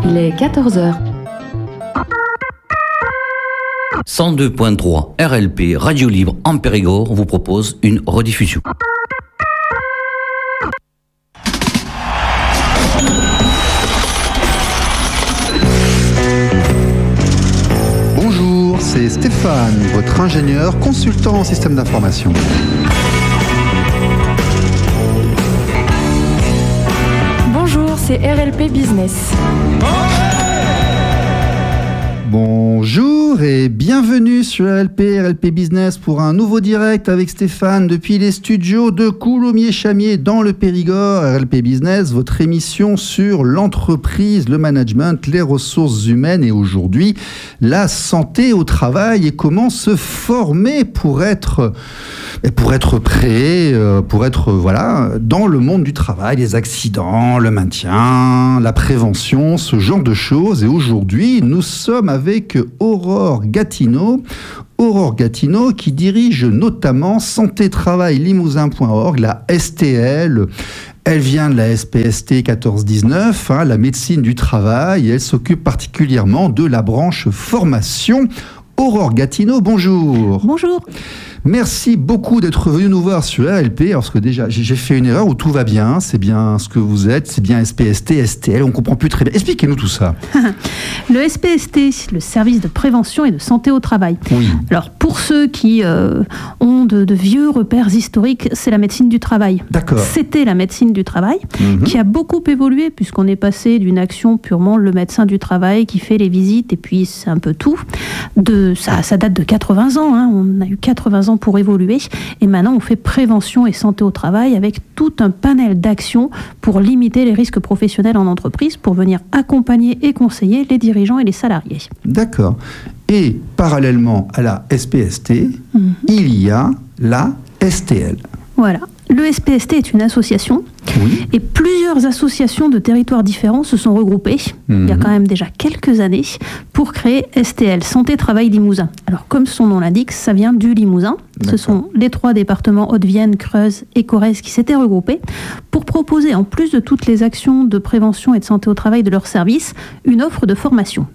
Il est 14h. 102.3 RLP Radio Libre en Périgord vous propose une rediffusion. Bonjour, c'est Stéphane, votre ingénieur consultant en système d'information. Bonjour, c'est RLP Business. Bonjour et bienvenue sur RLP Business pour un nouveau direct avec Stéphane depuis les studios de Coulommiers-Chamiers dans le Périgord. RLP Business, votre émission sur l'entreprise, le management, les ressources humaines et aujourd'hui la santé au travail et comment se former pour être prêt, dans le monde du travail, les accidents, le maintien, la prévention, ce genre de choses. Et aujourd'hui, nous sommes avec Aurore Gatineau qui dirige notamment santé-travail-limousin.org, la STL. Elle vient de la SPST 1419, la médecine du travail, et elle s'occupe particulièrement de la branche formation. Aurore Gatineau, bonjour. Bonjour. Merci beaucoup d'être venu nous voir sur RLP, parce que déjà, j'ai fait une erreur où tout va bien, c'est bien ce que vous êtes, c'est bien SPST, STL, on ne comprend plus très bien. Expliquez-nous tout ça. Le SPST, le service de prévention et de santé au travail. Oui. Alors, pour ceux qui ont de vieux repères historiques, c'est la médecine du travail. D'accord. C'était la médecine du travail, qui a beaucoup évolué, puisqu'on est passé d'une action purement le médecin du travail qui fait les visites, et puis c'est un peu tout. Ça date de 80 ans, on a eu 80 ans pour évoluer, et maintenant on fait prévention et santé au travail avec tout un panel d'actions pour limiter les risques professionnels en entreprise, pour venir accompagner et conseiller les dirigeants et les salariés. D'accord. Et parallèlement à la SPST, il y a la STL. Voilà. Le SPST est une association, et plusieurs associations de territoires différents se sont regroupées, il y a quand même déjà quelques années, pour créer STL, Santé Travail Limousin. Alors, comme son nom l'indique, ça vient du Limousin. D'accord. Ce sont les 3 départements Haute-Vienne, Creuse et Corrèze qui s'étaient regroupés pour proposer, en plus de toutes les actions de prévention et de santé au travail de leur service, une offre de formation.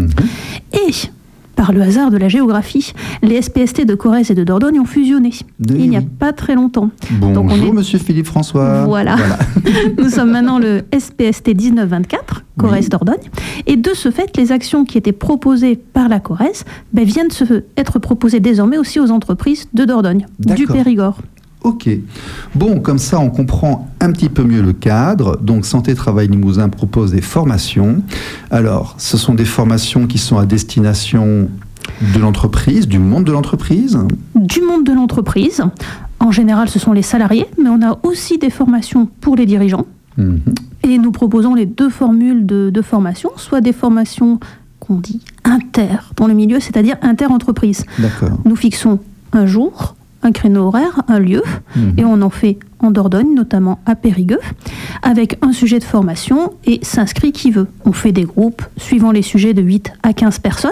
Et par le hasard de la géographie, les SPST de Corrèze et de Dordogne ont fusionné il n'y a pas très longtemps. Bonjour, monsieur Philippe François. Voilà. Nous sommes maintenant le SPST 1924, Corrèze-Dordogne. Et de ce fait, les actions qui étaient proposées par la Corrèze viennent être proposées désormais aussi aux entreprises de Dordogne, du Périgord. Ok. Bon, comme ça, on comprend un petit peu mieux le cadre. Donc, Santé Travail Limousin propose des formations. Alors, ce sont des formations qui sont à destination de l'entreprise, du monde de l'entreprise. Du monde de l'entreprise. En général, ce sont les salariés, mais on a aussi des formations pour les dirigeants. Et nous proposons les 2 formules de formation, soit des formations qu'on dit inter dans le milieu, c'est-à-dire inter-entreprise. D'accord. Nous fixons un jour, un créneau horaire, un lieu, et on en fait en Dordogne, notamment à Périgueux, avec un sujet de formation, et s'inscrit qui veut. On fait des groupes suivant les sujets de 8 à 15 personnes,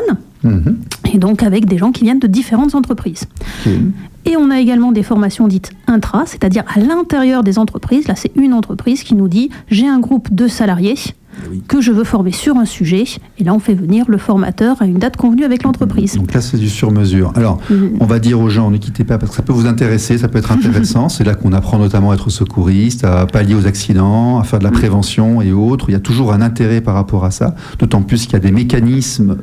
et donc avec des gens qui viennent de différentes entreprises. Et on a également des formations dites intra, c'est-à-dire à l'intérieur des entreprises. Là, c'est une entreprise qui nous dit « j'ai un groupe de salariés que je veux former sur un sujet ». Et là, on fait venir le formateur à une date convenue avec l'entreprise. Donc là, c'est du sur-mesure. Alors, on va dire aux gens, ne quittez pas, parce que ça peut vous intéresser, ça peut être intéressant. C'est là qu'on apprend notamment à être secouriste, à pallier aux accidents, à faire de la prévention et autres. Il y a toujours un intérêt par rapport à ça, d'autant plus qu'il y a des mécanismes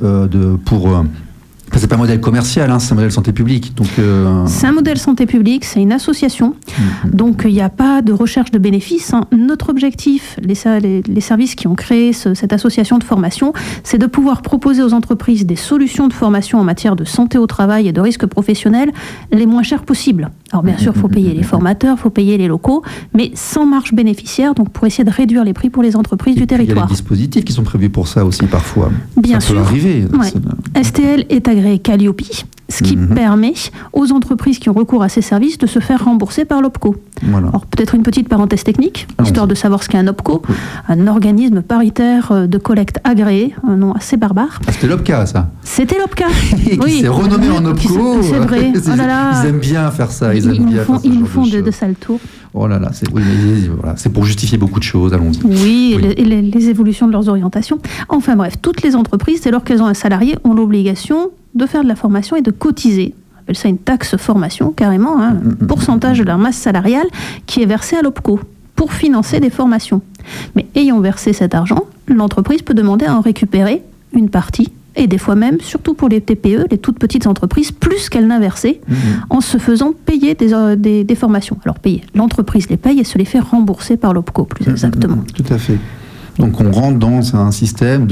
c'est pas un modèle commercial, c'est un modèle santé publique. Donc, c'est un modèle santé publique, c'est une association. Donc il n'y a pas de recherche de bénéfices. Notre objectif, les services qui ont créé cette association de formation, c'est de pouvoir proposer aux entreprises des solutions de formation en matière de santé au travail et de risques professionnels les moins chères possibles. Alors bien sûr, il faut payer les formateurs, il faut payer les locaux, mais sans marge bénéficiaire, donc pour essayer de réduire les prix pour les entreprises du territoire. Il y a des dispositifs qui sont prévus pour ça aussi parfois. Bien ça sûr. peut arriver. Ouais. STL est agréé Calliope, ce qui permet aux entreprises qui ont recours à ces services de se faire rembourser par l'OPCO. Voilà. Alors peut-être une petite parenthèse technique, histoire de savoir ce qu'est un OPCO, un organisme paritaire de collecte agréé, un nom assez barbare. Ah, c'était l'OPCA, ça. C'était l'OPCA. Qui s'est renommé en OPCO. C'est vrai. Ils aiment bien faire ça. Ils nous font de sales tours. Oh là là, c'est pour justifier beaucoup de choses, allons-y. Oui, et les évolutions de leurs orientations. Enfin bref, toutes les entreprises, dès lors qu'elles ont un salarié, ont l'obligation de faire de la formation et de cotiser. On appelle ça une taxe formation, carrément, un pourcentage de leur masse salariale qui est versé à l'OPCO pour financer des formations. Mais ayant versé cet argent, l'entreprise peut demander à en récupérer une partie, et des fois même, surtout pour les TPE, les toutes petites entreprises, plus qu'elles n'a versé, en se faisant payer des formations. Alors payer, l'entreprise les paye et se les fait rembourser par l'OPCO, plus exactement. Tout à fait. Donc on rentre dans un système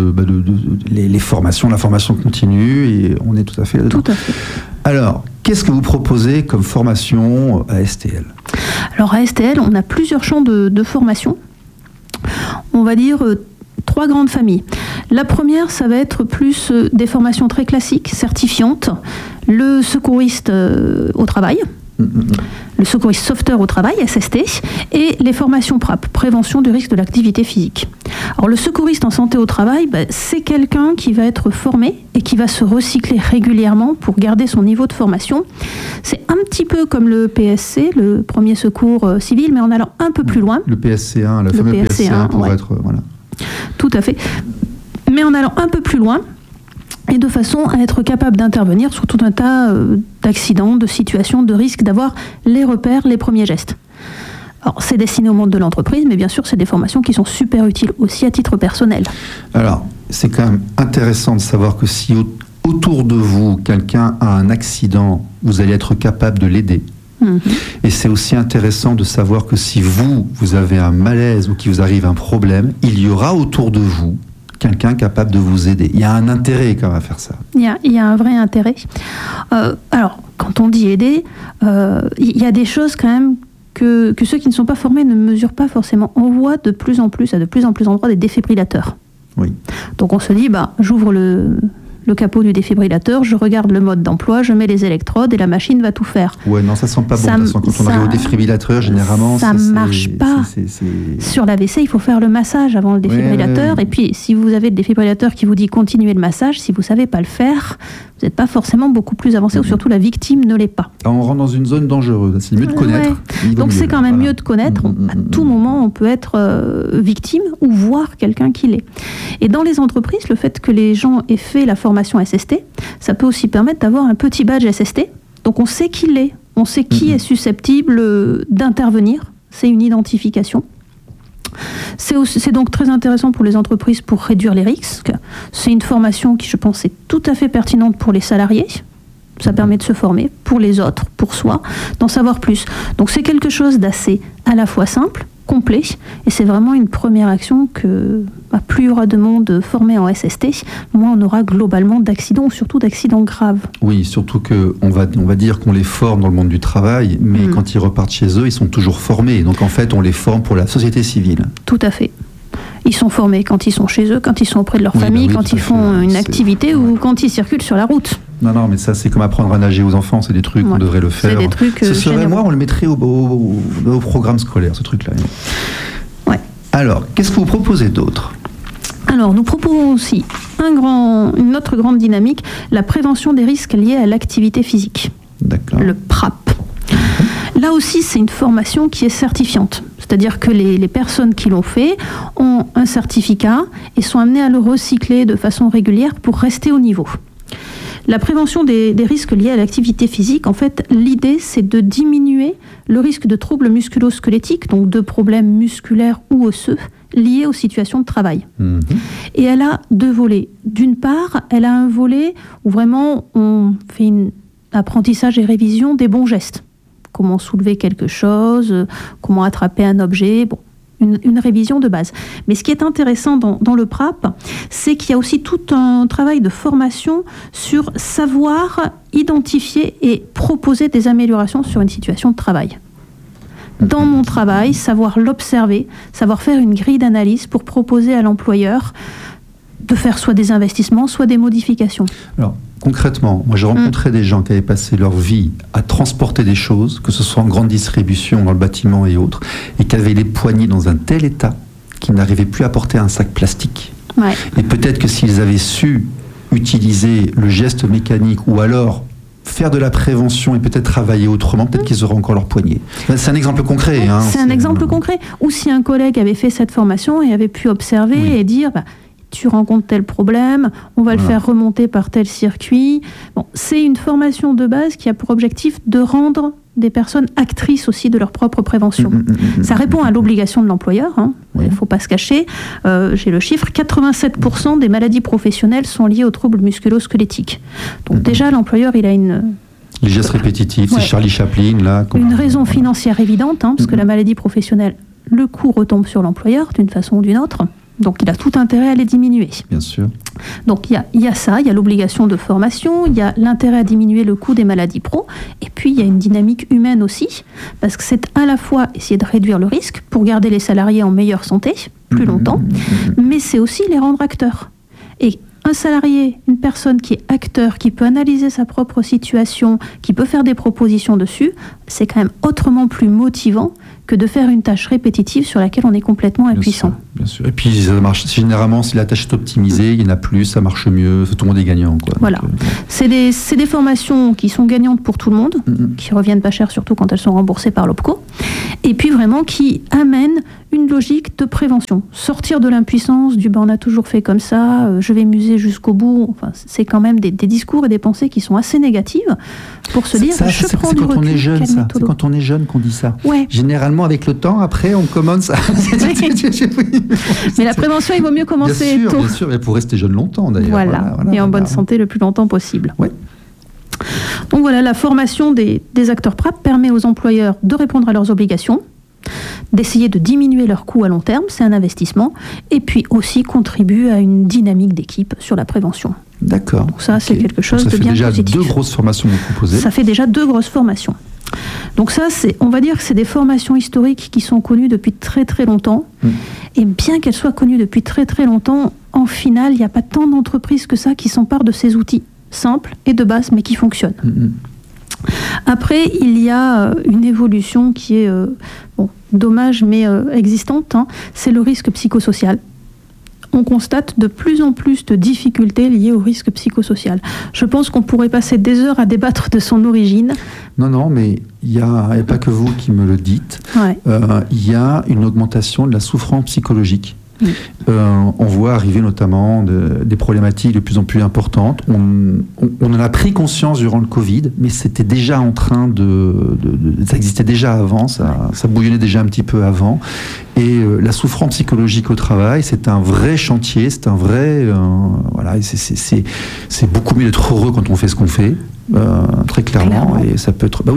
les formations, la formation continue, et on est tout à fait là-dedans. Tout à fait. Alors, qu'est-ce que vous proposez comme formation à STL ? Alors à STL, on a plusieurs champs de formation. On va dire 3 grandes familles. La première, ça va être plus des formations très classiques, certifiantes. Le secouriste au travail, le secouriste sauveteur au travail, SST, et les formations PRAP, prévention du risque de l'activité physique. Alors le secouriste en santé au travail, c'est quelqu'un qui va être formé et qui va se recycler régulièrement pour garder son niveau de formation. C'est un petit peu comme le PSC, le premier secours civil, mais en allant un peu plus loin. Le PSC1, le fameux PSC1 pour être... Voilà. Tout à fait. Mais en allant un peu plus loin, et de façon à être capable d'intervenir sur tout un tas d'accidents, de situations, de risques, d'avoir les repères, les premiers gestes. Alors, c'est destiné au monde de l'entreprise, mais bien sûr, c'est des formations qui sont super utiles aussi à titre personnel. Alors, c'est quand même intéressant de savoir que si autour de vous, quelqu'un a un accident, vous allez être capable de l'aider. Et c'est aussi intéressant de savoir que si vous avez un malaise ou qu'il vous arrive un problème, il y aura autour de vous quelqu'un capable de vous aider. Il y a un intérêt quand même à faire ça. Il y a un vrai intérêt. Alors, quand on dit aider, il y a des choses quand même que ceux qui ne sont pas formés ne mesurent pas forcément. On voit de plus en plus d'endroits des défibrillateurs. Oui. Donc on se dit, j'ouvre le capot du défibrillateur, je regarde le mode d'emploi, je mets les électrodes et la machine va tout faire. Ouais, non, ça sent pas bon. Quand on arrive au défibrillateur, généralement, ça marche pas. Sur l'AVC, il faut faire le massage avant le défibrillateur. Ouais. Et puis, si vous avez le défibrillateur qui vous dit continuez le massage, si vous savez pas le faire, vous n'êtes pas forcément beaucoup plus avancé, ou surtout la victime ne l'est pas. Alors, on rentre dans une zone dangereuse. C'est mieux de connaître. Ouais. Donc c'est quand même mieux de connaître. À tout moment, on peut être victime ou voir quelqu'un qui l'est. Et dans les entreprises, le fait que les gens aient fait la formation SST, ça peut aussi permettre d'avoir un petit badge SST. Donc on sait qui l'est, on sait qui est susceptible d'intervenir. C'est une identification. C'est donc très intéressant pour les entreprises pour réduire les risques. C'est une formation qui, je pense, est tout à fait pertinente pour les salariés. Ça permet de se former pour les autres, pour soi, d'en savoir plus. Donc c'est quelque chose d'assez à la fois simple, complet, et c'est vraiment une première action que plus il y aura de monde formé en SST, moins on aura globalement d'accidents, ou surtout d'accidents graves. Oui, surtout qu'on va dire qu'on les forme dans le monde du travail, mais quand ils repartent chez eux, ils sont toujours formés. Donc en fait, on les forme pour la société civile. Tout à fait. Ils sont formés quand ils sont chez eux, quand ils sont auprès de leur famille, quand ils font une activité ou quand ils circulent sur la route. Non, mais ça, c'est comme apprendre à nager aux enfants, c'est des trucs, on devrait le faire. C'est des trucs ce serait, moi, on le mettrait au programme scolaire, ce truc-là. Ouais. Alors, qu'est-ce que vous proposez d'autre ? Alors, nous proposons aussi une autre grande dynamique, la prévention des risques liés à l'activité physique. D'accord. Le PRAP. Là aussi, c'est une formation qui est certifiante. C'est-à-dire que les personnes qui l'ont fait ont un certificat et sont amenées à le recycler de façon régulière pour rester au niveau. La prévention des risques liés à l'activité physique, en fait, l'idée, c'est de diminuer le risque de troubles musculo-squelettiques, donc de problèmes musculaires ou osseux, liés aux situations de travail. Et elle a 2 volets. D'une part, elle a un volet où vraiment on fait un apprentissage et révision des bons gestes. Comment soulever quelque chose, comment attraper un objet, une révision de base. Mais ce qui est intéressant dans le PRAP, c'est qu'il y a aussi tout un travail de formation sur savoir identifier et proposer des améliorations sur une situation de travail. Dans mon travail, savoir l'observer, savoir faire une grille d'analyse pour proposer à l'employeur de faire soit des investissements, soit des modifications. Alors, concrètement, moi j'ai rencontré des gens qui avaient passé leur vie à transporter des choses, que ce soit en grande distribution, dans le bâtiment et autres, et qui avaient les poignets dans un tel état qu'ils n'arrivaient plus à porter un sac plastique. Ouais. Et peut-être que s'ils avaient su utiliser le geste mécanique ou alors faire de la prévention et peut-être travailler autrement, peut-être qu'ils auraient encore leur poignet. C'est un exemple concret. C'est un exemple concret. Ou si un collègue avait fait cette formation et avait pu observer et dire... tu rencontres tel problème, on va le faire remonter par tel circuit. Bon, c'est une formation de base qui a pour objectif de rendre des personnes actrices aussi de leur propre prévention. Ça répond à l'obligation de l'employeur, il ne faut pas se cacher. J'ai le chiffre, 87% des maladies professionnelles sont liées aux troubles musculo-squelettiques. Donc déjà, l'employeur, il a une... Les gestes répétitifs, c'est Charlie Chaplin, là. Une raison financière évidente, parce que la maladie professionnelle, le coût retombe sur l'employeur d'une façon ou d'une autre. Donc, il a tout intérêt à les diminuer. Bien sûr. Donc, il y a ça, il y a l'obligation de formation, il y a l'intérêt à diminuer le coût des maladies pro, et puis il y a une dynamique humaine aussi, parce que c'est à la fois essayer de réduire le risque pour garder les salariés en meilleure santé, plus longtemps, mais c'est aussi les rendre acteurs. Et un salarié, une personne qui est acteur, qui peut analyser sa propre situation, qui peut faire des propositions dessus, c'est quand même autrement plus motivant que de faire une tâche répétitive sur laquelle on est complètement impuissant. Bien sûr. Et puis, ça marche. Généralement, si la tâche est optimisée, il y en a plus, ça marche mieux, tout le monde est gagnant. Voilà. Donc, c'est des formations qui sont gagnantes pour tout le monde, qui reviennent pas cher, surtout quand elles sont remboursées par l'OPCO, et puis vraiment qui amènent une logique de prévention. Sortir de l'impuissance, on a toujours fait comme ça, je vais muser jusqu'au bout. Enfin, c'est quand même des discours et des pensées qui sont assez négatives pour se dire, je prends du recul. C'est quand on est jeune qu'on dit ça. Ouais. Généralement, avec le temps, après, on commence à... Mais la prévention, il vaut mieux commencer tôt. Bien sûr, mais pour rester jeune longtemps, d'ailleurs. Voilà, et en bonne santé le plus longtemps possible. Ouais. Donc voilà, la formation des acteurs PRAP permet aux employeurs de répondre à leurs obligations, d'essayer de diminuer leurs coûts à long terme, c'est un investissement, et puis aussi contribue à une dynamique d'équipe sur la prévention. D'accord. Donc ça, c'est quelque chose de bien positif. Ça fait déjà 2 grosses formations que vous proposez. Ça fait déjà 2 grosses formations. Donc ça, on va dire que c'est des formations historiques qui sont connues depuis très très longtemps. Et bien qu'elles soient connues depuis très très longtemps, en final, il n'y a pas tant d'entreprises que ça qui s'emparent de ces outils simples et de base, mais qui fonctionnent. Après, il y a une évolution qui est dommage, mais existante. C'est le risque psychosocial. On constate de plus en plus de difficultés liées au risque psychosocial. Je pense qu'on pourrait passer des heures à débattre de son origine. Non, mais il n'y a pas que vous qui me le dites. Il y a une augmentation de la souffrance psychologique. On voit arriver notamment des problématiques de plus en plus importantes. On en a pris conscience durant le Covid, mais c'était déjà en train ça existait déjà avant, ça bouillonnait déjà un petit peu avant. Et la souffrance psychologique au travail, c'est un vrai chantier, c'est un vrai... c'est beaucoup mieux d'être heureux quand on fait ce qu'on fait, très clairement. Et ça peut être...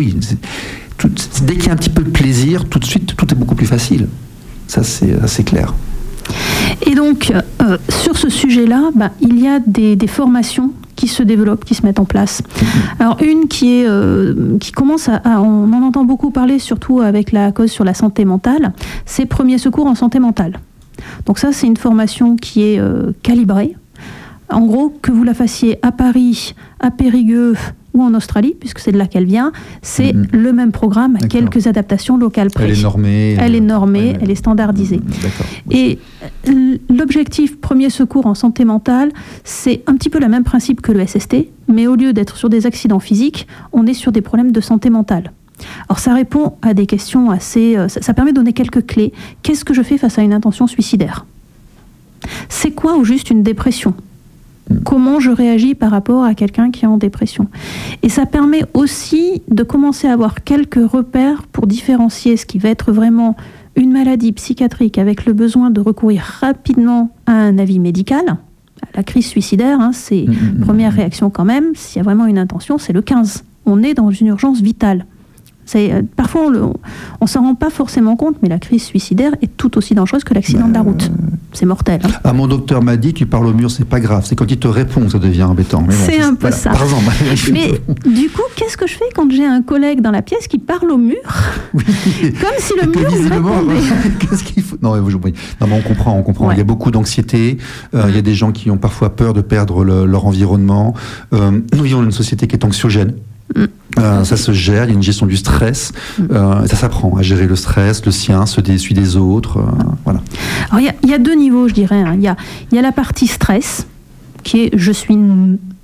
dès qu'il y a un petit peu de plaisir, tout de suite, tout est beaucoup plus facile. Ça, c'est clair. Et donc, sur ce sujet-là, il y a des formations qui se développent, qui se mettent en place. Alors, une qui commence on en entend beaucoup parler, surtout avec la cause sur la santé mentale, c'est Premiers secours en santé mentale. Donc ça, c'est une formation qui est calibrée. En gros, que vous la fassiez à Paris, à Périgueux ou en Australie, puisque c'est de là qu'elle vient, c'est le même programme, à quelques adaptations locales près. Elle est normée, elle est standardisée. Et l'objectif Premier secours en santé mentale, c'est un petit peu le même principe que le SST, mais au lieu d'être sur des accidents physiques, on est sur des problèmes de santé mentale. Alors ça répond à des questions assez... ça permet de donner quelques clés. Qu'est-ce que je fais face à une intention suicidaire ? C'est quoi au juste une dépression ? Comment je réagis par rapport à quelqu'un qui est en dépression. Et ça permet aussi de commencer à avoir quelques repères pour différencier ce qui va être vraiment une maladie psychiatrique avec le besoin de recourir rapidement à un avis médical. La crise suicidaire, c'est première réaction quand même. S'il y a vraiment une intention, c'est le 15. On est dans une urgence vitale. Parfois, on ne s'en rend pas forcément compte, mais la crise suicidaire est tout aussi dangereuse que l'accident de la route. C'est mortel. Mon docteur m'a dit, tu parles au mur, c'est pas grave. C'est quand il te répond que ça devient embêtant. Mais c'est un peu ça. Par exemple. Mais du coup, qu'est-ce que je fais quand j'ai un collègue dans la pièce qui parle au mur ? Comme si le mur me répondait. Qu'est-ce qu'il faut ? Non, mais on comprend. Ouais. Il y a beaucoup d'anxiété. Il y a des gens qui ont parfois peur de perdre leur environnement. Nous vivons dans une société qui est anxiogène. Ça se gère, il y a une gestion du stress, ça s'apprend à gérer le stress, le sien, celui des autres, voilà. Alors il y a 2 niveaux, je dirais. Il y a la partie stress, qui est je suis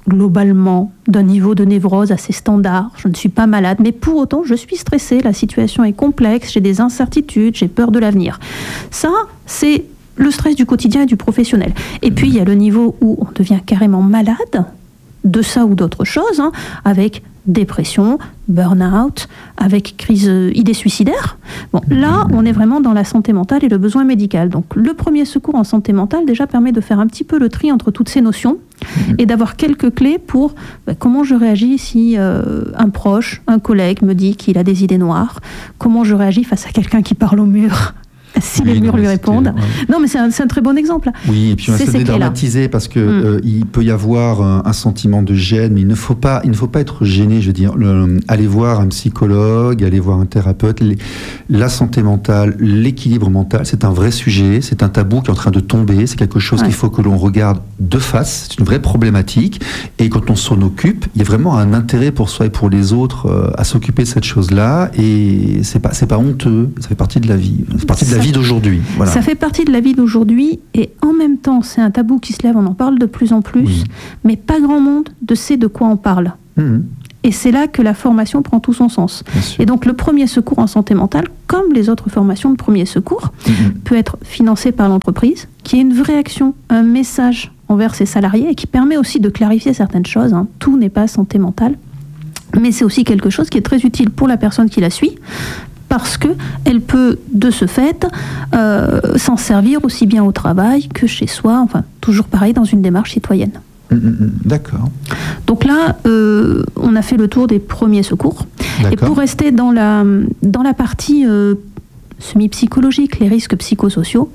globalement d'un niveau de névrose assez standard. Je ne suis pas malade, mais pour autant, je suis stressée, la situation est complexe, j'ai des incertitudes, j'ai peur de l'avenir. Ça, c'est le stress du quotidien et du professionnel. Et puis, il y a le niveau où on devient carrément malade de ça ou d'autres choses, avec dépression, burn-out, avec crise, idées suicidaires. Bon, là, on est vraiment dans la santé mentale et le besoin médical. Donc, le premier secours en santé mentale, déjà, permet de faire un petit peu le tri entre toutes ces notions et d'avoir quelques clés pour comment je réagis si un proche, un collègue me dit qu'il a des idées noires, comment je réagis face à quelqu'un qui parle au mur, si les murs lui répondent. Non, mais c'est un très bon exemple. Oui, et puis on va se dédramatiser parce que il peut y avoir un sentiment de gêne, mais il ne faut pas être gêné. Je veux dire, aller voir un psychologue, aller voir un thérapeute, la santé mentale, l'équilibre mental, c'est un vrai sujet, c'est un tabou qui est en train de tomber, c'est quelque chose qu'il faut que l'on regarde de face, c'est une vraie problématique, et quand on s'en occupe, il y a vraiment un intérêt pour soi et pour les autres à s'occuper de cette chose-là, et c'est pas honteux, ça fait partie de la vie, c'est partie de la vie d'aujourd'hui. Voilà. Ça fait partie de la vie d'aujourd'hui et en même temps, c'est un tabou qui se lève, on en parle de plus en plus, mais pas grand monde sait de quoi on parle. Et c'est là que la formation prend tout son sens. Et donc le premier secours en santé mentale, comme les autres formations de premier secours, peut être financé par l'entreprise, qui est une vraie action, un message envers ses salariés et qui permet aussi de clarifier certaines choses. Tout n'est pas santé mentale, mais c'est aussi quelque chose qui est très utile pour la personne qui la suit, parce qu'elle peut, de ce fait, s'en servir aussi bien au travail que chez soi, enfin, toujours pareil, dans une démarche citoyenne. D'accord. Donc là, on a fait le tour des premiers secours. D'accord. Et pour rester dans la partie semi-psychologique, les risques psychosociaux,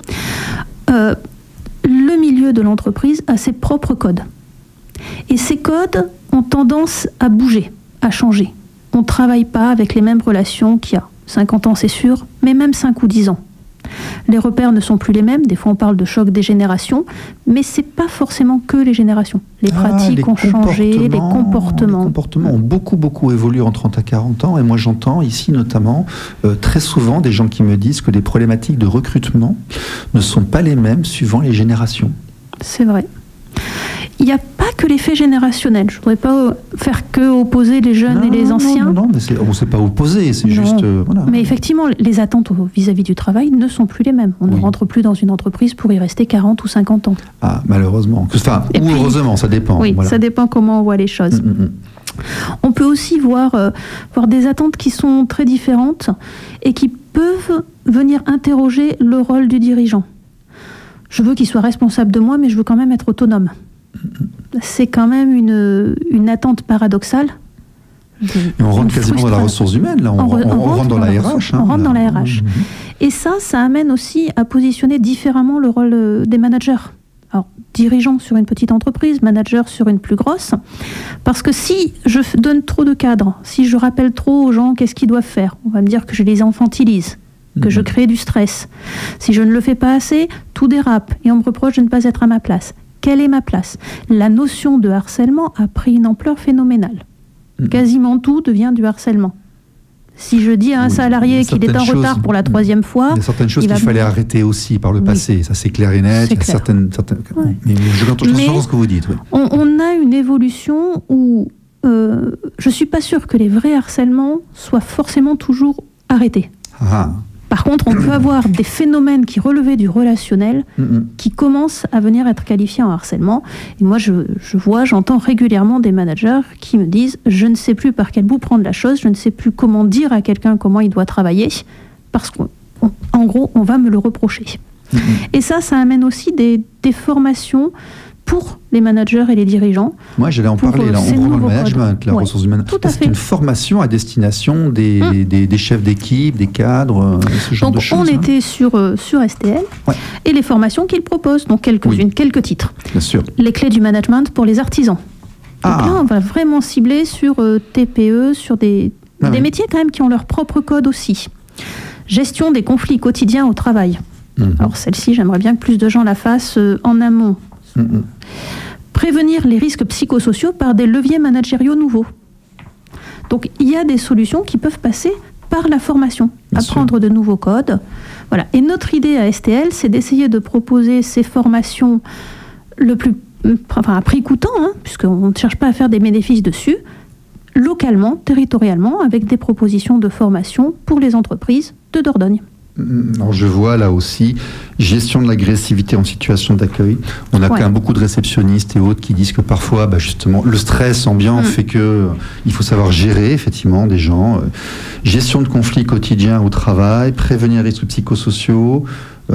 le milieu de l'entreprise a ses propres codes. Et ces codes ont tendance à bouger, à changer. On ne travaille pas avec les mêmes relations qu'il y a 50 ans, c'est sûr, mais même 5 ou 10 ans. Les repères ne sont plus les mêmes. Des fois, on parle de choc des générations, mais ce n'est pas forcément que les générations. Les pratiques ont changé, les comportements. Les comportements ont beaucoup évolué en 30 à 40 ans. Et moi, j'entends ici notamment très souvent des gens qui me disent que les problématiques de recrutement ne sont pas les mêmes suivant les générations. C'est vrai. Il n'y a pas que l'effet générationnel. Je ne voudrais pas faire que opposer les jeunes et les anciens. Non, mais on ne s'est pas opposé, c'est juste... voilà. Mais effectivement, les attentes vis-à-vis du travail ne sont plus les mêmes. On ne rentre plus dans une entreprise pour y rester 40 ou 50 ans. Ah, malheureusement. Enfin, ou puis, heureusement, ça dépend. Oui, voilà. Ça dépend comment on voit les choses. On peut aussi voir des attentes qui sont très différentes et qui peuvent venir interroger le rôle du dirigeant. Je veux qu'il soit responsable de moi, mais je veux quand même être autonome. C'est quand même une attente paradoxale. Et on rentre quasiment dans la ressource humaine, là. On rentre dans la RH. On rentre dans la RH. Et ça amène aussi à positionner différemment le rôle des managers. Alors, dirigeant sur une petite entreprise, manager sur une plus grosse. Parce que si je donne trop de cadres, si je rappelle trop aux gens qu'est-ce qu'ils doivent faire, on va me dire que je les infantilise, que je crée du stress. Si je ne le fais pas assez, tout dérape et on me reproche de ne pas être à ma place. Quelle est ma place ? La notion de harcèlement a pris une ampleur phénoménale. Quasiment tout devient du harcèlement. Si je dis à un salarié qu'il est en retard pour la 3e fois... Il y a certaines choses qu'il fallait arrêter aussi par le passé. Ça, c'est clair et net. Il y a certaines... Mais je comprends ce que vous dites. Oui. On a une évolution où je ne suis pas sûre que les vrais harcèlements soient forcément toujours arrêtés. Par contre, on peut avoir des phénomènes qui relevaient du relationnel qui commencent à venir être qualifiés en harcèlement. Et moi, j'entends régulièrement des managers qui me disent « Je ne sais plus par quel bout prendre la chose, je ne sais plus comment dire à quelqu'un comment il doit travailler, parce qu'en gros, on va me le reprocher. » Et ça amène aussi des formations pour les managers et les dirigeants. Moi, j'allais en parler, là, on prend le management, la ressource humaine. C'est une formation à destination des chefs d'équipe, des cadres, ce genre de choses. Donc, on était sur STL et les formations qu'ils proposent, donc quelques titres. Bien sûr. Les clés du management pour les artisans. Donc là, on va vraiment cibler sur TPE, sur des métiers quand même qui ont leur propre code aussi. Gestion des conflits quotidiens au travail. Alors, celle-ci, j'aimerais bien que plus de gens la fassent en amont. Prévenir les risques psychosociaux par des leviers managériaux nouveaux. Donc, il y a des solutions qui peuvent passer par la formation, apprendre de nouveaux codes. Voilà. Et notre idée à STL, c'est d'essayer de proposer ces formations le plus à prix coûtant, puisqu'on ne cherche pas à faire des bénéfices dessus, localement, territorialement, avec des propositions de formation pour les entreprises de Dordogne. Alors je vois là aussi gestion de l'agressivité en situation d'accueil. On a quand même beaucoup de réceptionnistes et autres qui disent que parfois, justement, le stress ambiant fait que il faut savoir gérer effectivement des gens. Gestion de conflits quotidiens au travail, prévenir les risques psychosociaux.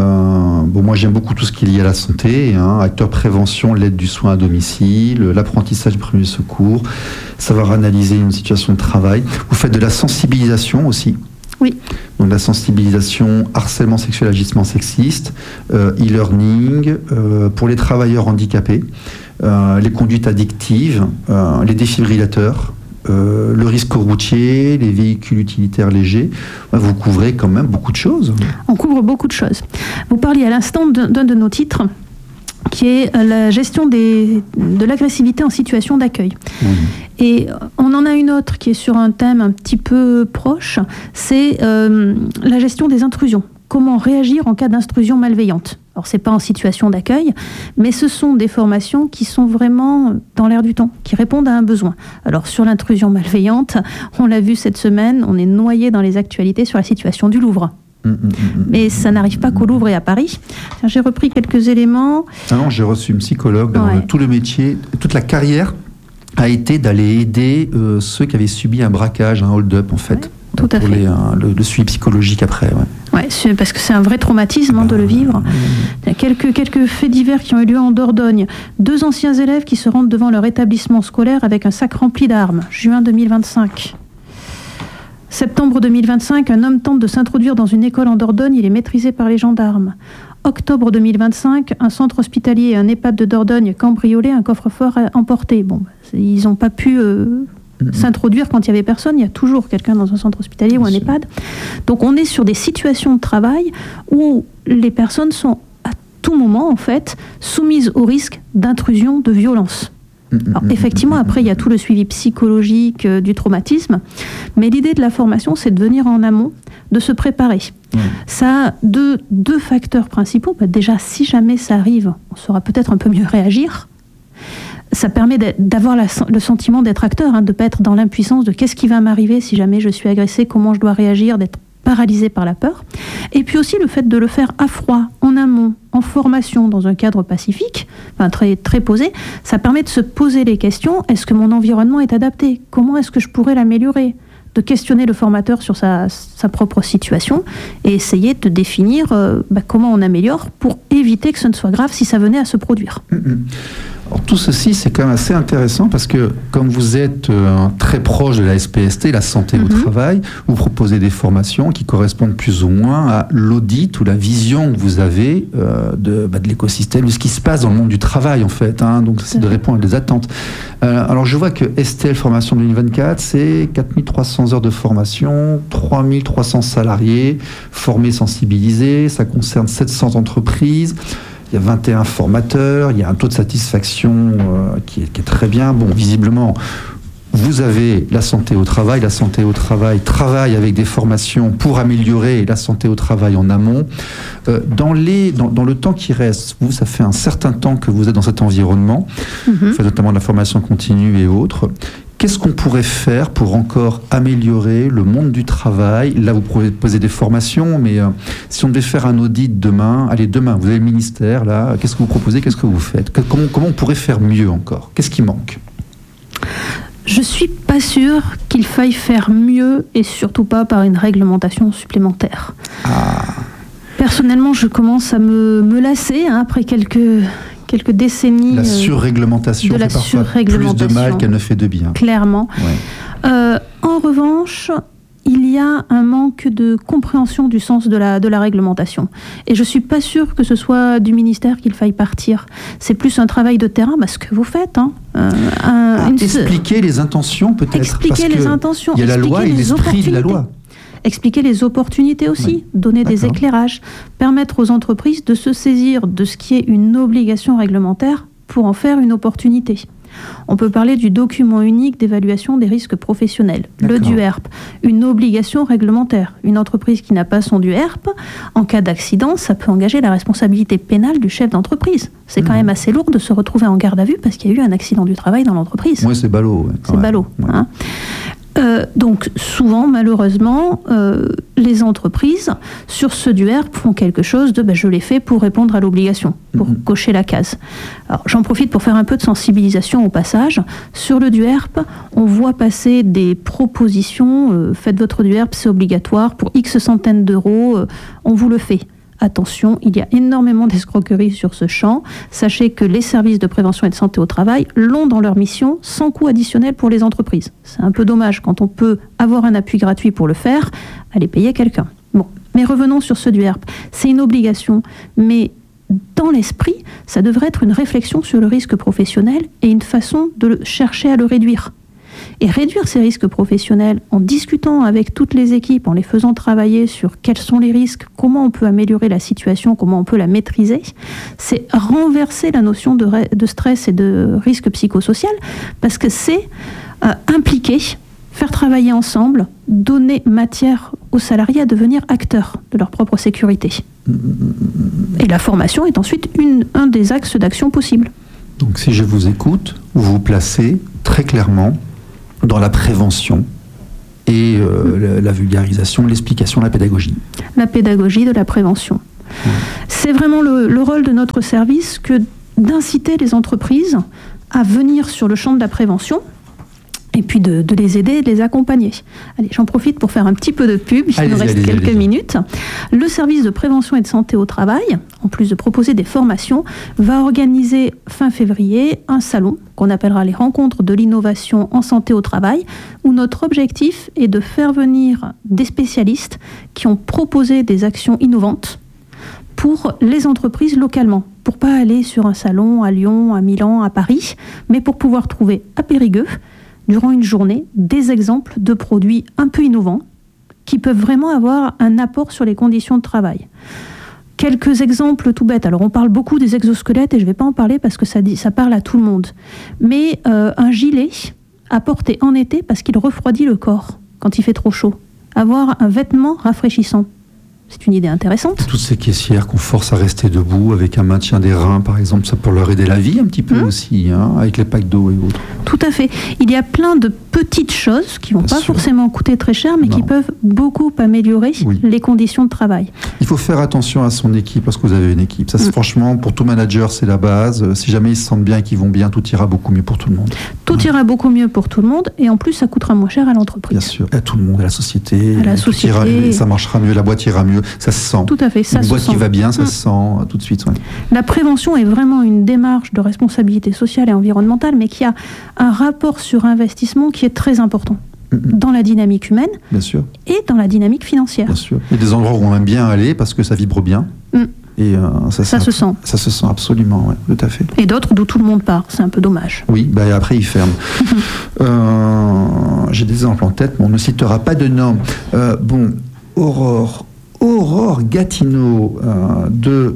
Moi j'aime beaucoup tout ce qui est lié à la santé, acteur prévention, l'aide du soin à domicile, l'apprentissage du premier secours, savoir analyser une situation de travail. Vous faites de la sensibilisation aussi. Oui. Donc la sensibilisation, harcèlement sexuel, agissement sexiste, e-learning, pour les travailleurs handicapés, les conduites addictives, les défibrillateurs, le risque routier, les véhicules utilitaires légers. Vous couvrez quand même beaucoup de choses. On couvre beaucoup de choses. Vous parliez à l'instant d'un de nos titres, qui est la gestion de l'agressivité en situation d'accueil. Et on en a une autre qui est sur un thème un petit peu proche, c'est la gestion des intrusions. Comment réagir en cas d'intrusion malveillante. Alors, ce n'est pas en situation d'accueil, mais ce sont des formations qui sont vraiment dans l'air du temps, qui répondent à un besoin. Alors, sur l'intrusion malveillante, on l'a vu cette semaine, on est noyé dans les actualités sur la situation du Louvre. Mais ça n'arrive pas qu'au Louvre et à Paris. J'ai repris quelques éléments. Non, j'ai reçu une psychologue dans tout le métier, toute la carrière a été d'aller aider ceux qui avaient subi un braquage, un hold-up en fait. Tout à fait. Le suivi psychologique après. Ouais, parce que c'est un vrai traumatisme de le vivre. Il y a quelques faits divers qui ont eu lieu en Dordogne. 2 anciens élèves qui se rendent devant leur établissement scolaire avec un sac rempli d'armes. Juin 2025. Septembre 2025, un homme tente de s'introduire dans une école en Dordogne, il est maîtrisé par les gendarmes. Octobre 2025, un centre hospitalier et un EHPAD de Dordogne cambriolé, un coffre-fort emporté. Ils n'ont pas pu s'introduire quand il n'y avait personne, il y a toujours quelqu'un dans un centre hospitalier ou un EHPAD. Donc on est sur des situations de travail où les personnes sont à tout moment, en fait, soumises au risque d'intrusion, de violence. Alors, effectivement, après, il y a tout le suivi psychologique du traumatisme, mais l'idée de la formation, c'est de venir en amont, de se préparer. Ça a deux facteurs principaux. Déjà, si jamais ça arrive, on saura peut-être un peu mieux réagir. Ça permet d'avoir le sentiment d'être acteur, de ne pas être dans l'impuissance de qu'est-ce qui va m'arriver si jamais je suis agressé, comment je dois réagir, d'être paralysé par la peur. Et puis aussi le fait de le faire à froid, en amont, en formation, dans un cadre pacifique, très, très posé, ça permet de se poser les questions. Est-ce que mon environnement est adapté ? Comment est-ce que je pourrais l'améliorer ? De questionner le formateur sur sa propre situation et essayer de définir comment on améliore pour éviter que ce ne soit grave si ça venait à se produire. Alors, tout ceci, c'est quand même assez intéressant parce que comme vous êtes très proche de la SPST, la santé au travail, vous proposez des formations qui correspondent plus ou moins à l'audit ou la vision que vous avez de l'écosystème, de ce qui se passe dans le monde du travail en fait. Donc c'est de répondre à des attentes. Alors je vois que STL Formation 2024, c'est 4300 heures de formation, 3300 salariés formés, sensibilisés, ça concerne 700 entreprises. Il y a 21 formateurs, il y a un taux de satisfaction qui est très bien. Visiblement, vous avez la santé au travail. La santé au travail travaille avec des formations pour améliorer la santé au travail en amont. Dans le temps qui reste, ça fait un certain temps que vous êtes dans cet environnement. Vous faites notamment de la formation continue et autres. Qu'est-ce qu'on pourrait faire pour encore améliorer le monde du travail ? Là, vous pouvez poser des formations, mais si on devait faire un audit demain, vous avez le ministère, là, qu'est-ce que vous proposez ? Qu'est-ce que vous faites ? Comment on pourrait faire mieux encore ? Qu'est-ce qui manque ? Je ne suis pas sûre qu'il faille faire mieux et surtout pas par une réglementation supplémentaire. Personnellement, je commence à me lasser après quelques décennies. La surréglementation fait parfois plus de mal qu'elle ne fait de bien. Clairement. En revanche, il y a un manque de compréhension du sens de la réglementation. Et je ne suis pas sûre que ce soit du ministère qu'il faille partir. C'est plus un travail de terrain, ce que vous faites. Expliquer les intentions peut-être. Expliquer les intentions. Il y a la loi et l'esprit de la loi. Expliquer les opportunités aussi, donner des éclairages, permettre aux entreprises de se saisir de ce qui est une obligation réglementaire pour en faire une opportunité. On peut parler du document unique d'évaluation des risques professionnels, le DUERP, une obligation réglementaire. Une entreprise qui n'a pas son DUERP, en cas d'accident, ça peut engager la responsabilité pénale du chef d'entreprise. C'est quand même assez lourd de se retrouver en garde à vue parce qu'il y a eu un accident du travail dans l'entreprise. Oui, c'est ballot. Ouais, c'est ballot. Ouais. Hein. Donc souvent, malheureusement, les entreprises, sur ce DUERP, font quelque chose de je l'ai fait pour répondre à l'obligation, pour cocher la case. Alors, j'en profite pour faire un peu de sensibilisation au passage. Sur le DUERP, on voit passer des propositions, faites votre DUERP, c'est obligatoire, pour X centaines d'euros, on vous le fait. Attention, il y a énormément d'escroqueries sur ce champ. Sachez que les services de prévention et de santé au travail l'ont dans leur mission sans coût additionnel pour les entreprises. C'est un peu dommage quand on peut avoir un appui gratuit pour le faire, aller payer quelqu'un. Bon, mais revenons sur ce DUERP. C'est une obligation, mais dans l'esprit, ça devrait être une réflexion sur le risque professionnel et une façon de chercher à le réduire. Et réduire ces risques professionnels en discutant avec toutes les équipes, en les faisant travailler sur quels sont les risques, comment on peut améliorer la situation, comment on peut la maîtriser, c'est renverser la notion de stress et de risque psychosocial, parce que c'est impliquer, faire travailler ensemble, donner matière aux salariés à devenir acteurs de leur propre sécurité. Et la formation est ensuite un des axes d'action possibles. Donc si je vous écoute, vous vous placez très clairement dans la prévention et la vulgarisation, l'explication, la pédagogie. La pédagogie de la prévention. C'est vraiment le rôle de notre service que d'inciter les entreprises à venir sur le champ de la prévention et puis de les aider et de les accompagner. Allez, j'en profite pour faire un petit peu de pub, il nous reste quelques minutes. Le service de prévention et de santé au travail, en plus de proposer des formations, va organiser fin février un salon qu'on appellera les rencontres de l'innovation en santé au travail, où notre objectif est de faire venir des spécialistes qui ont proposé des actions innovantes pour les entreprises localement, pour pas aller sur un salon à Lyon, à Milan, à Paris, mais pour pouvoir trouver à Périgueux, durant une journée, des exemples de produits un peu innovants qui peuvent vraiment avoir un apport sur les conditions de travail. Quelques exemples tout bêtes. Alors, on parle beaucoup des exosquelettes et je ne vais pas en parler parce que ça parle à tout le monde. Mais un gilet à porter en été parce qu'il refroidit le corps quand il fait trop chaud. Avoir un vêtement rafraîchissant. C'est une idée intéressante. Toutes ces caissières qu'on force à rester debout avec un maintien des reins, par exemple, ça peut leur aider la vie un petit peu aussi, avec les packs d'eau et autres. Tout à fait. Il y a plein de petites choses qui ne vont pas forcément coûter très cher, mais qui peuvent beaucoup améliorer les conditions de travail. Il faut faire attention à son équipe lorsque vous avez une équipe. Ça, franchement, pour tout manager, c'est la base. Si jamais ils se sentent bien et qu'ils vont bien, tout ira beaucoup mieux pour tout le monde. Tout ira beaucoup mieux pour tout le monde, et en plus, ça coûtera moins cher à l'entreprise. Bien sûr, à tout le monde, à la société. À la société. Ça marchera mieux, la boîte ira mieux. Ça se sent. Tout à fait, ça se sent. Une boîte qui va bien, ça se sent tout de suite. Ouais. La prévention est vraiment une démarche de responsabilité sociale et environnementale, mais qui a un rapport sur investissement qui est très important dans la dynamique humaine et dans la dynamique financière. Bien sûr. Il y a des endroits où on aime bien aller parce que ça vibre bien. Et ça se sent. Ça se sent absolument, oui, tout à fait. Et d'autres d'où tout le monde part, c'est un peu dommage. Oui, après ils ferment. J'ai des exemples en tête, mais on ne citera pas de nom. Aurore Gatineau de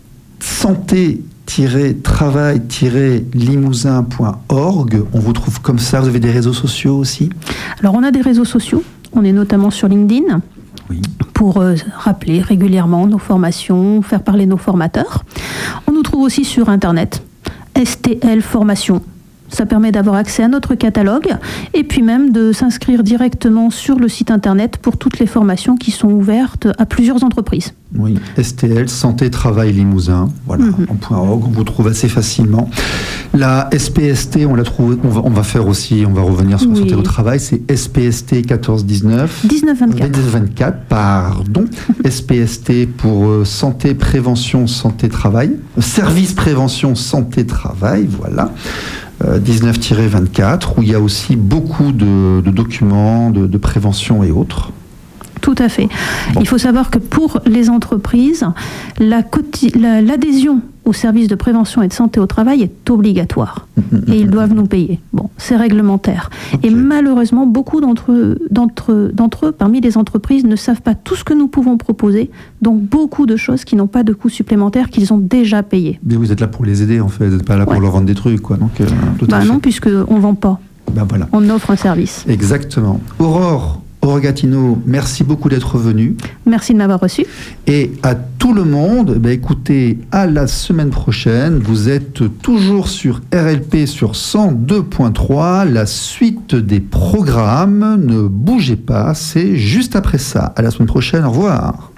santé-travail-limousin.org. On vous trouve comme ça. Vous avez des réseaux sociaux aussi? Alors on a des réseaux sociaux. On est notamment sur LinkedIn. Pour rappeler régulièrement nos formations, faire parler nos formateurs. On nous trouve aussi sur Internet, STL Formation. Ça permet d'avoir accès à notre catalogue et puis même de s'inscrire directement sur le site Internet pour toutes les formations qui sont ouvertes à plusieurs entreprises. Oui, STL, Santé Travail Limousin, voilà, en .org, on vous trouve assez facilement. La SPST, on la trouve, on va faire aussi, on va revenir sur la santé au travail, c'est SPST 1419. 1924, pardon. SPST pour Santé Prévention Santé Travail. Service Prévention Santé Travail, voilà. 19-24, où il y a aussi beaucoup de documents de prévention et autres. Tout à fait. Il faut savoir que pour les entreprises, l'adhésion au service de prévention et de santé au travail est obligatoire. Et ils doivent nous payer. Bon, c'est réglementaire. Okay. Et malheureusement, beaucoup d'entre eux, parmi les entreprises, ne savent pas tout ce que nous pouvons proposer. Donc, beaucoup de choses qui n'ont pas de coûts supplémentaires qu'ils ont déjà payés. Mais vous êtes là pour les aider, en fait. Vous n'êtes pas là pour leur vendre des trucs, quoi. Donc, non, puisqu'on ne vend pas. Voilà. On offre un service. Exactement. Aurore Gatino, merci beaucoup d'être venue. Merci de m'avoir reçu. Et à tout le monde, écoutez, à la semaine prochaine. Vous êtes toujours sur RLP sur 102.3. La suite des programmes, ne bougez pas, c'est juste après ça. À la semaine prochaine, au revoir.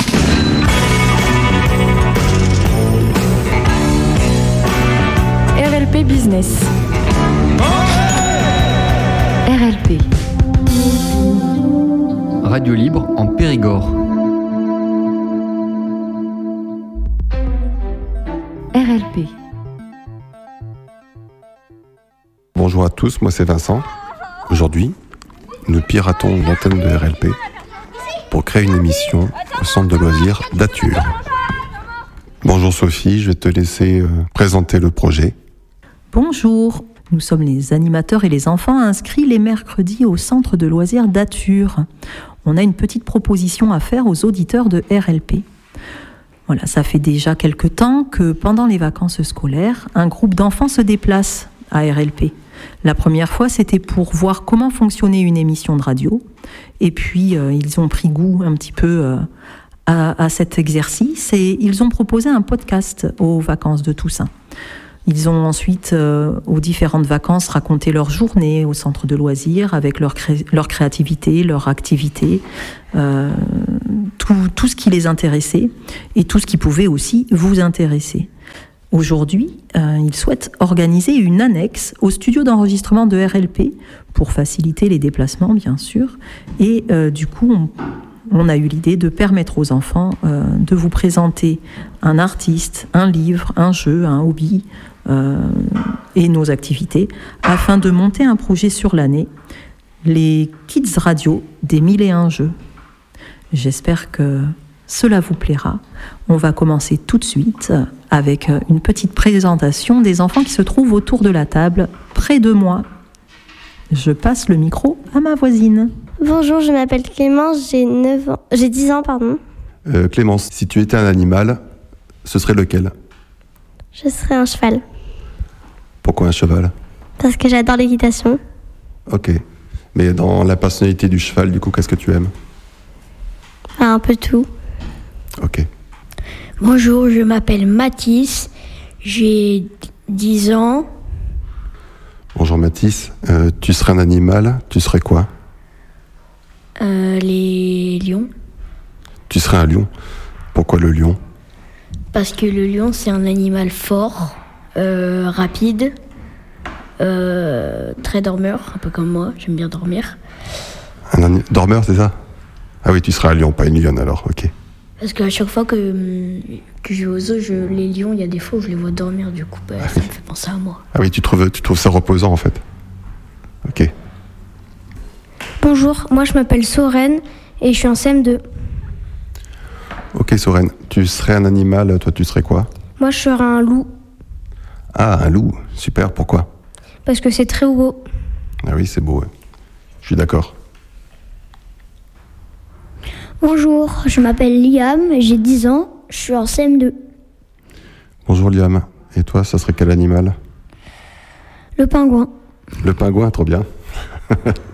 RLP Business. RLP. Radio libre en Périgord. RLP. Bonjour à tous, moi c'est Vincent. Aujourd'hui, nous piratons l'antenne de RLP pour créer une émission au centre de loisirs d'Ature. Bonjour Sophie, je vais te laisser présenter le projet. Bonjour, nous sommes les animateurs et les enfants inscrits les mercredis au centre de loisirs d'Ature. On a une petite proposition à faire aux auditeurs de RLP. Voilà, ça fait déjà quelque temps que pendant les vacances scolaires, un groupe d'enfants se déplace à RLP. La première fois, c'était pour voir comment fonctionnait une émission de radio. Et puis, ils ont pris goût un petit peu à cet exercice et ils ont proposé un podcast aux vacances de Toussaint. Ils ont ensuite, aux différentes vacances, raconté leur journée au centre de loisirs avec leur créativité, leur activité, tout ce qui les intéressait et tout ce qui pouvait aussi vous intéresser. Aujourd'hui, ils souhaitent organiser une annexe au studio d'enregistrement de RLP pour faciliter les déplacements, bien sûr. Et du coup, on a eu l'idée de permettre aux enfants de vous présenter un artiste, un livre, un jeu, un hobby et nos activités afin de monter un projet sur l'année, les Kids Radio des 1001 jeux. J'espère que cela vous plaira. On va commencer tout de suite avec une petite présentation des enfants qui se trouvent autour de la table près de moi. Je passe le micro à ma voisine. Bonjour, je m'appelle Clémence, j'ai 10 ans, pardon. Clémence, si tu étais un animal, ce serait lequel ? Je serais un cheval. Pourquoi un cheval ? Parce que j'adore l'équitation. Ok. Mais dans la personnalité du cheval, du coup, qu'est-ce que tu aimes ? Un peu tout. Ok. Bonjour, je m'appelle Mathis, j'ai 10 ans. Bonjour Mathis, tu serais un animal, tu serais quoi ? Les lions. Tu serais un lion. Pourquoi le lion ? Parce que le lion, c'est un animal fort, rapide, très dormeur, un peu comme moi, j'aime bien dormir. Dormeur, c'est ça ? Ah oui, tu serais un lion, pas une lionne alors, ok. Parce qu'à chaque fois que je vais aux zoo, les lions, il y a des fois où je les vois dormir, du coup, ça me fait penser à moi. Ah oui, tu trouves ça reposant en fait. Ok. Bonjour, moi je m'appelle Soren et je suis en CM2. Ok Soren, tu serais un animal, toi tu serais quoi ? Moi je serais un loup. Ah, un loup, super, pourquoi ? Parce que c'est très beau. Ah oui, c'est beau, ouais. Je suis d'accord. Bonjour, je m'appelle Liam, j'ai 10 ans, je suis en CM2. Bonjour Liam, et toi, ça serait quel animal ? Le pingouin. Le pingouin, trop bien. Pourquoi ?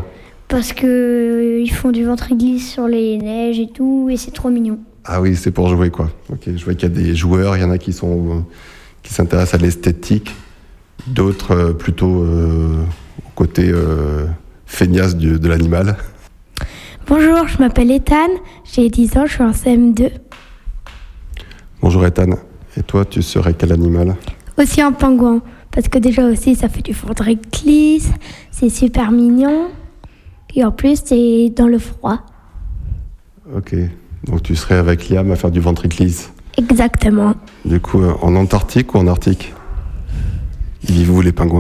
Parce que ils font du ventre-glisse sur les neiges et tout, et c'est trop mignon. Ah oui, c'est pour jouer quoi. Ok, je vois qu'il y a des joueurs, il y en a qui s'intéressent à l'esthétique, d'autres plutôt au côté feignasse de l'animal. Bonjour, je m'appelle Ethan, j'ai 10 ans, je suis en CM2. Bonjour Ethan, et toi tu serais quel animal ? Aussi un pingouin, parce que déjà aussi ça fait du ventre-glisse, c'est super mignon, et en plus c'est dans le froid. Ok, donc tu serais avec Liam à faire du ventre-glisse. Exactement. Du coup, en Antarctique ou en Arctique ? Ils vivent où les pingouins ?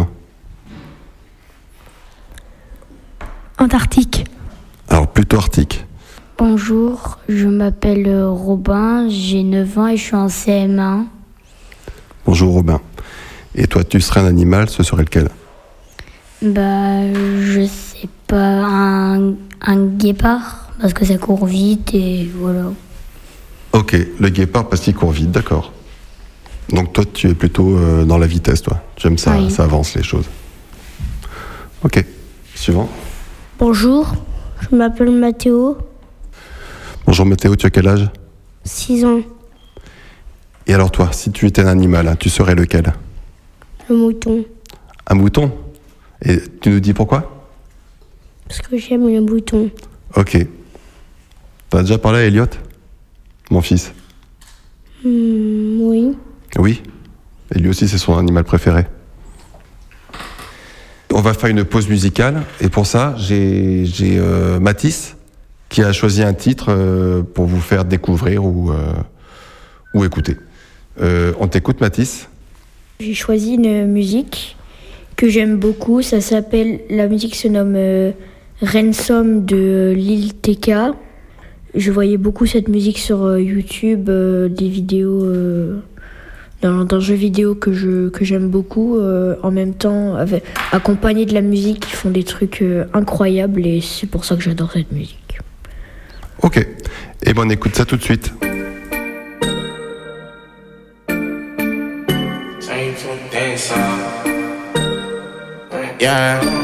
Antarctique. Alors plutôt Arctique. Bonjour, je m'appelle Robin, j'ai 9 ans et je suis en CM1. Bonjour Robin. Et toi, tu serais un animal, ce serait lequel? Je sais pas, un guépard, parce que ça court vite et voilà. Ok, le guépard parce qu'il court vite, d'accord. Donc toi, tu es plutôt dans la vitesse, toi. Tu aimes ça, oui. Ça avance les choses. Ok, suivant. Bonjour, je m'appelle Mathéo, Bonjour Mathéo, tu as quel âge? 6 ans, Et alors toi, si tu étais un animal, hein, tu serais lequel? le mouton. Un mouton? Et tu nous dis pourquoi? Parce que j'aime les moutons. Ok. T'as déjà parlé à Elliot, mon fils? Oui. Oui. Et lui aussi, c'est son animal préféré. On va faire une pause musicale. Et pour ça, j'ai Mathis qui a choisi un titre pour vous faire découvrir ou écouter. On t'écoute, Mathis? J'ai choisi une musique que j'aime beaucoup. La musique se nomme Ransom de Lil TK. Je voyais beaucoup cette musique sur YouTube, des vidéos d'un jeu vidéo que j'aime beaucoup. En même temps, accompagné de la musique, ils font des trucs incroyables et c'est pour ça que j'adore cette musique. Ok. Et ben on écoute ça tout de suite. Yeah.